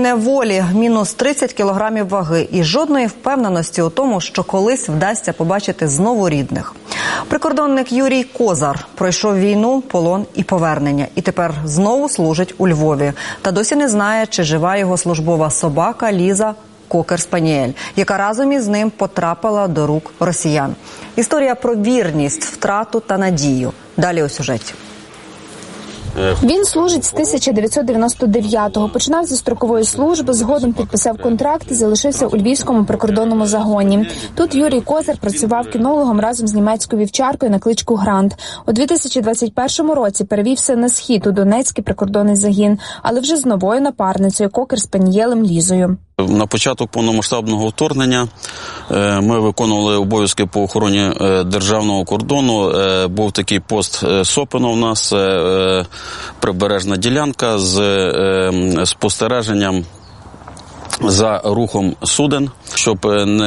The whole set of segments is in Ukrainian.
неволі, мінус 30 кілограмів ваги і жодної впевненості у тому, що колись вдасться побачити знову рідних. Прикордонник Юрій Козар пройшов війну, полон і повернення. І тепер знову служить у Львові. Та досі не знає, чи жива його службова собака Ліза Кокер-спаніель, яка разом із ним потрапила до рук росіян. Історія про вірність, втрату та надію. Далі у сюжеті. Він служить з 1999-го. Починав зі строкової служби, згодом підписав контракт і залишився у Львівському прикордонному загоні. Тут Юрій Козар працював кінологом разом з німецькою вівчаркою на кличку Грант. У 2021 році перевівся на схід у Донецький прикордонний загін, але вже з новою напарницею Кокер-спанієлем Лізою. На початок повномасштабного вторгнення ми виконували обов'язки по охороні державного кордону. Був такий пост Сопино у нас, прибережна ділянка з спостереженням за рухом суден, щоб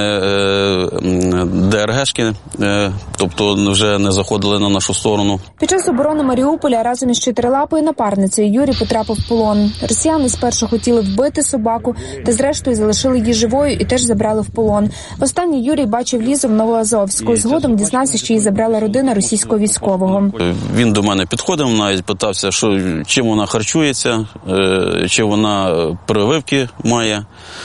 ДРГшки, тобто вже не заходили на нашу сторону. Під час оборони Маріуполя разом із чотирилапою напарницею Юрій потрапив в полон. Росіяни спершу хотіли вбити собаку, та зрештою залишили її живою і теж забрали в полон. Востаннє Юрій бачив Лізу в Новоазовську. Згодом дізнався, що її забрала родина російського військового. Він до мене підходив, навіть питався, чим вона харчується, чи вона прививки має.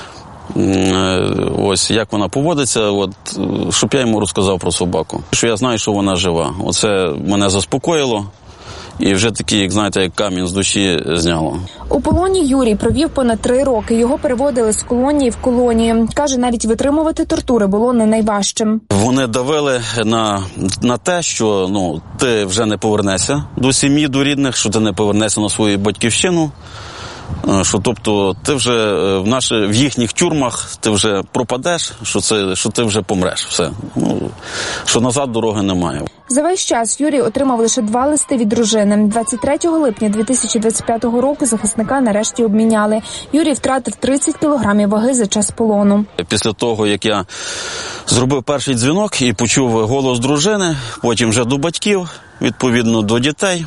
Ось, як вона поводиться, щоб я йому розказав про собаку. Що я знаю, що вона жива. Оце мене заспокоїло. І вже такий, як камінь з душі зняло. У полоні Юрій провів понад 3 роки. Його переводили з колонії в колонію. Каже, навіть витримувати тортури було не найважчим. Вони давили на те, що ти вже не повернешся до сім'ї, до рідних, що ти не повернешся на свою батьківщину. Що, тобто, ти вже в їхніх тюрмах ти вже пропадеш, що ти вже помреш. Все. Що назад дороги немає. За весь час Юрій отримав лише 2 листи від дружини. 23 липня 2025 року захисника нарешті обміняли. Юрій втратив 30 кілограмів ваги за час полону. Після того, як я зробив перший дзвінок і почув голос дружини, потім вже до батьків, відповідно до дітей,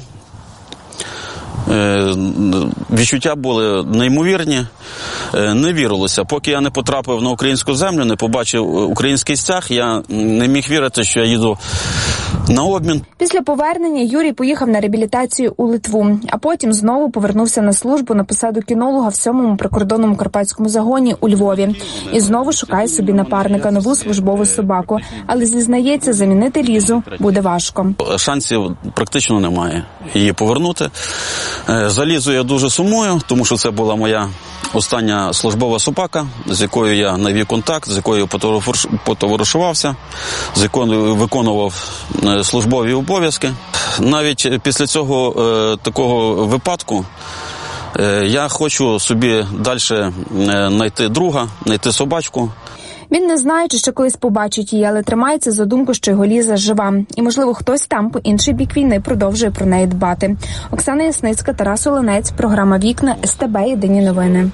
відчуття були неймовірні, не вірилося. Поки я не потрапив на українську землю, не побачив український стяг, я не міг вірити, що я їду на обмін. Після повернення Юрій поїхав на реабілітацію у Литву, а потім знову повернувся на службу на посаду кінолога в 7-му прикордонному карпатському загоні у Львові. І знову шукає собі напарника, нову службову собаку. Але зізнається, замінити Лізу буде важко. Шансів практично немає її повернути. За Лізу я дуже сумую, тому що це була моя остання службова собака, з якою я навів контакт, з якою потоваришувався, з якою виконував службові обов'язки. Навіть після цього такого випадку я хочу собі далі знайти друга, знайти собачку. Він не знає, чи ще колись побачить її, але тримається за думку, що його Ліза жива. І, можливо, хтось там, по інший бік війни, продовжує про неї дбати. Оксана Ясницька, Тарас Оленець, програма «Вікна», СТБ, Єдині новини.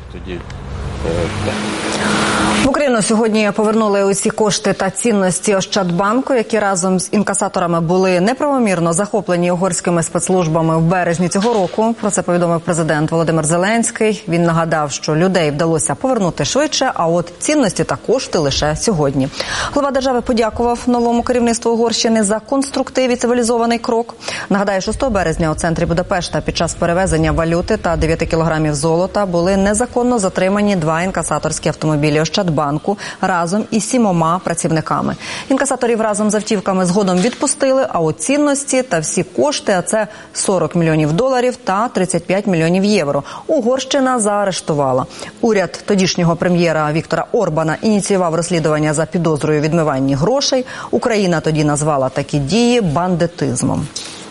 В Україну сьогодні повернули усі кошти та цінності Ощадбанку, які разом з інкасаторами були неправомірно захоплені угорськими спецслужбами в березні цього року. Про це повідомив президент Володимир Зеленський. Він нагадав, що людей вдалося повернути швидше, а от цінності та кошти лише сьогодні. Глава держави подякував новому керівництву Угорщини за конструктив і цивілізований крок. Нагадаю, 6 березня у центрі Будапешта під час перевезення валюти та 9 кілограмів золота були незаконно затримані 2 інкасаторські автомобілі Ощадбанку разом із 7 працівниками. Інкасаторів разом з автівками згодом відпустили, а от цінності та всі кошти, а це $40 мільйонів та 35 мільйонів євро, Угорщина заарештувала. Уряд тодішнього прем'єра Віктора Орбана ініціював розслідування за підозрою у відмиванні грошей. Україна тоді назвала такі дії бандитизмом.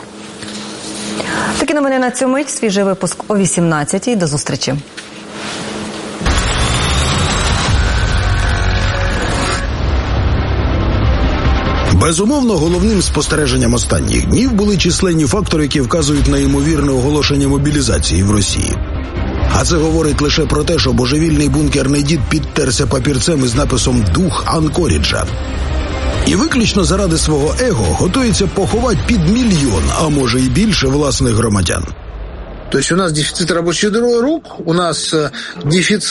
Такі новини на цю мить. Свіжий випуск о 18-й. До зустрічі. Безумовно, головним спостереженням останніх днів були численні фактори, які вказують на ймовірне оголошення мобілізації в Росії. А це говорить лише про те, що божевільний бункерний дід підтерся папірцем із написом «Дух Анкоріджа». І виключно заради свого его готується поховати під 1 мільйон, а може і більше, власних громадян. То есть у нас дефицит рабочих рук, у нас дефицит